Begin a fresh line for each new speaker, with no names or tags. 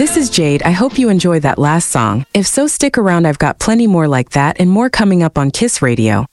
This is Jade. I hope you enjoyed that last song. If so, stick around. I've got plenty more like that and more coming up on Kiss Radio.